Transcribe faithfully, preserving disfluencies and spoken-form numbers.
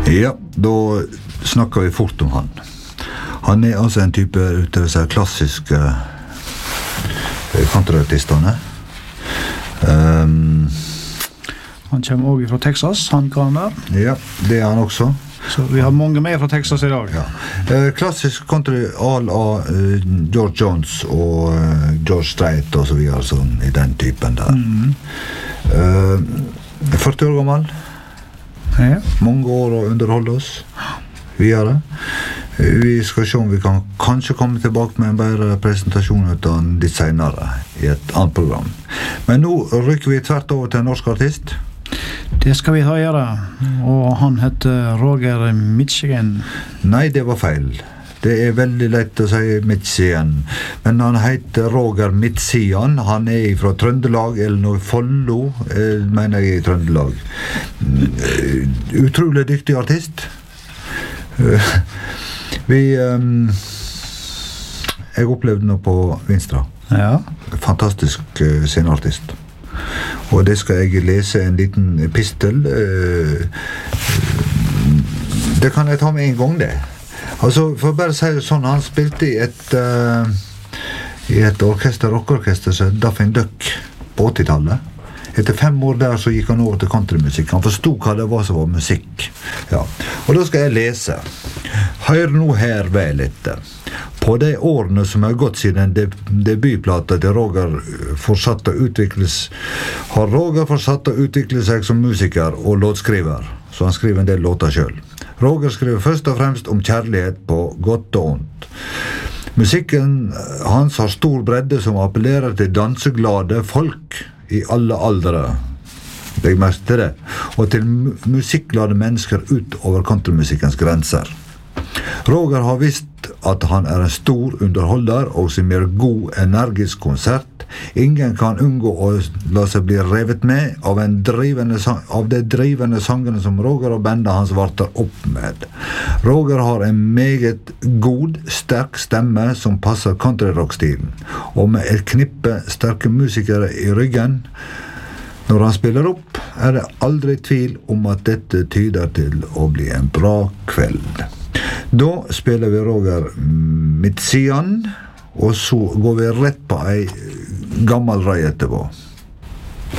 Ja, då snakker vi fort om han. Han er altså en type utav disse klassiske countryartistene. Um, han kommer også fra Texas, han kan der. Ja, det er han også. Så vi har mange med fra Texas i dag. Ja. Uh, klassisk country all av uh, George Jones og uh, George Strait og så videre, sånn i den typen der. Mm. Uh, førti år gammel. Ja. Mange år å underholde oss videre. Vi skal se om vi kan kanskje komme tilbake med en bedre presentasjon av den litt senere i et annet program. Men nå rykker vi tvert over til en norsk artist. Det skal vi ta gjøre. Og han heter Roger Michigan. Nei, det var feil. Det er veldig lett å si Michigan. Men han heter Roger Mitsian. Han er fra Trøndelag, eller noe Follo, mener jeg i Trøndelag. Utrolig dyktig artist. Vi um, jeg opplevde noe på Vinstra. Ja. Fantastisk uh, sceneartist. Og det skal jeg lese en liten pistel. Uh, det kan jeg ta med en gang, det. Altså, for bare å si det sånn, han spilte i et uh, i et orkester, rockorkester som Daffy Duck på åttitallet. Etter fem år der så gikk han over til countrymusikk. Han forstod hva det var som var musikk. Ja. Og da skal jeg lese. Hør nå her vel etter. På de årene som har gått siden deb debutplata til Roger fortsatt å utvikles, har Roger fortsatt å utvikle seg som musiker og låtskriver. Så han skriver en del låter selv. Roger skriver først og fremst om kjærlighet på godt og ondt. Musikken hans har stor bredde som appellerer til danseglade folk i alle aldre. Legg merke til det. Og til musikkglade mennesker utover countrymusikkens grenser. Roger har visst at han er en stor underholder og som gir god, energisk konsert. Ingen kan unngå å la seg bli revet med av, en drivende, av de drivende sangene som Roger og bandet hans varter opp med. Roger har en meget god, sterk stemme som passer countryrock-stilen, og med et knippe sterke musikere i ryggen når han spiller opp, er det aldri tvil om at dette tyder til å bli en bra kveld. Da spiller vi Roger Mitsian, og så går vi rett på ei gammel røy etterpå.